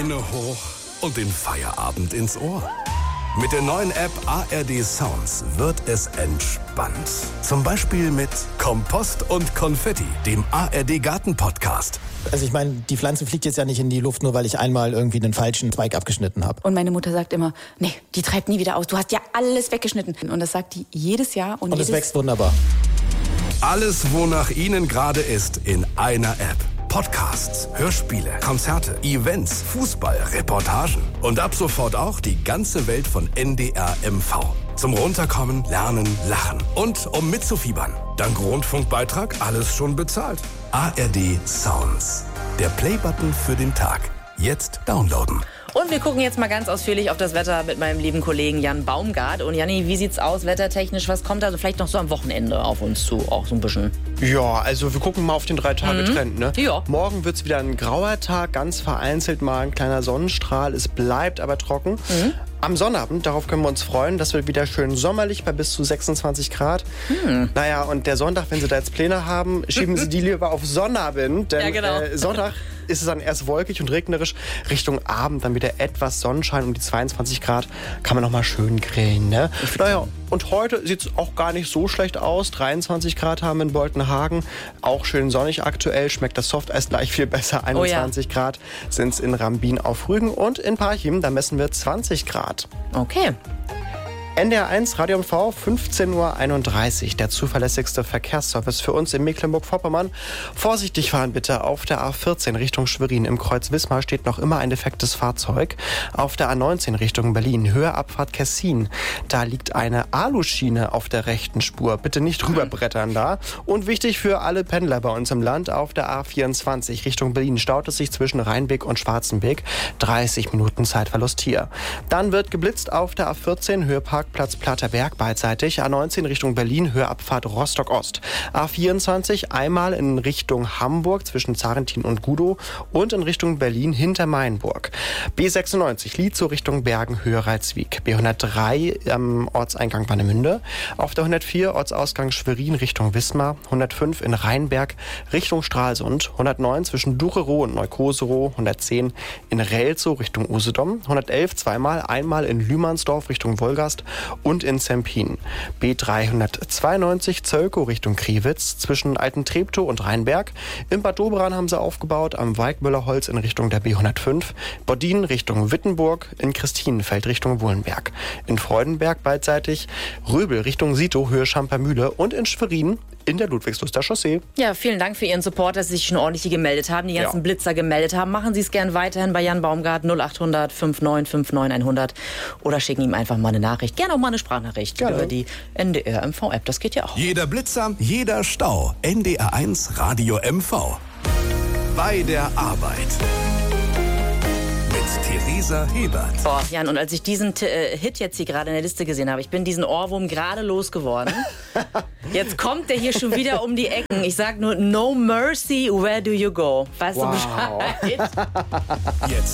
Beine hoch und den Feierabend ins Ohr. Mit der neuen App ARD Sounds wird es entspannt. Zum Beispiel mit Kompost und Konfetti, dem ARD Garten Podcast. Also ich meine, die Pflanze fliegt jetzt ja nicht in die Luft, nur weil ich einmal irgendwie einen falschen Zweig abgeschnitten habe. Und meine Mutter sagt immer, nee, die treibt nie wieder aus. Du hast ja alles weggeschnitten. Und das sagt die jedes Jahr. Und es wächst wunderbar. Alles, wonach Ihnen gerade ist, in einer App. Podcasts, Hörspiele, Konzerte, Events, Fußball, Reportagen und ab sofort auch die ganze Welt von NDR MV. Zum Runterkommen, Lernen, Lachen und um mitzufiebern. Dank Rundfunkbeitrag alles schon bezahlt. ARD Sounds. Der Playbutton für den Tag. Jetzt downloaden. Und wir gucken jetzt mal ganz ausführlich auf das Wetter mit meinem lieben Kollegen Jan Baumgart. Und Janni, wie sieht's aus wettertechnisch? Was kommt da vielleicht noch so am Wochenende auf uns zu? Auch so ein bisschen. Ja, also wir gucken mal auf den 3-Tage-Trend. Ne? Ja. Morgen wird's wieder ein grauer Tag, ganz vereinzelt mal ein kleiner Sonnenstrahl. Es bleibt aber trocken. Am Sonnabend, darauf können wir uns freuen, das wird wieder schön sommerlich bei bis zu 26 Grad. Naja, und der Sonntag, wenn Sie da jetzt Pläne haben, schieben Sie die lieber auf Sonnabend. Denn Ja, genau. Sonntag ist es dann erst wolkig und regnerisch. Richtung Abend dann wieder etwas Sonnenschein. Um die 22 Grad kann man noch mal schön grillen. Ne? Naja, und heute sieht es auch gar nicht so schlecht aus. 23 Grad haben wir in Boltenhagen. Auch schön sonnig aktuell. Schmeckt das Softeis gleich viel besser. 21 Grad sind es in Rambin auf Rügen. Und in Parchim, da messen wir 20 Grad. Okay. NDR1 Radio MV, 15:31 Uhr, der zuverlässigste Verkehrsservice für uns in Mecklenburg-Vorpommern. Vorsichtig fahren bitte auf der A14 Richtung Schwerin. Im Kreuz Wismar steht noch immer ein defektes Fahrzeug. Auf der A19 Richtung Berlin, Höherabfahrt Kessin. Da liegt eine Aluschiene auf der rechten Spur. Bitte nicht rüberbrettern da. Und wichtig für alle Pendler bei uns im Land, auf der A24 Richtung Berlin staut es sich zwischen Rheinbeck und Schwarzenbeck. 30 Minuten Zeitverlust hier. Dann wird geblitzt auf der A14 Höheparkplatz Platterberg beidseitig, A19 Richtung Berlin, Höherabfahrt Rostock-Ost. A24 einmal in Richtung Hamburg zwischen Zarentin und Gudow und in Richtung Berlin hinter Mainburg. B96 Lietzow Richtung Bergen, Höhe Reitswiek. B103 am Ortseingang Warnemünde. Auf der 104 Ortsausgang Schwerin Richtung Wismar. 105 in Rheinberg Richtung Stralsund. 109 zwischen Ducherow und Neukoserow. 110 in Relzow Richtung Usedom. 111 zweimal, einmal in Lühmannsdorf Richtung Wolgast und in Zempin. B392 Zölkow Richtung Kriwitz zwischen Altentreptow und Rheinberg. In Bad Doberan haben sie aufgebaut, am Weigmüllerholz in Richtung der B105. Bodin Richtung Wittenburg, in Christinenfeld Richtung Wohlenberg. In Freudenberg beidseitig, Röbel Richtung Sito, Höhe Schampermühle und in Schwerin in der Ludwigsluster Chaussee. Ja, vielen Dank für Ihren Support, dass Sie sich schon ordentlich hier gemeldet haben, die ganzen Blitzer gemeldet haben. Machen Sie es gern weiterhin bei Jan Baumgart 0800 5959 100 oder schicken ihm einfach mal eine Nachricht. Gerne auch mal eine Sprachnachricht über die NDR MV-App. Das geht ja auch. Jeder Blitzer, jeder Stau. NDR1 Radio MV. Bei der Arbeit. Mit Theresa Hebert. Oh, Jan, und als ich diesen Hit jetzt hier gerade in der Liste gesehen habe, ich bin diesen Ohrwurm gerade losgeworden. Jetzt kommt der hier schon wieder um die Ecken. Ich sag nur, no mercy, where do you go? Weißt du Bescheid? Jetzt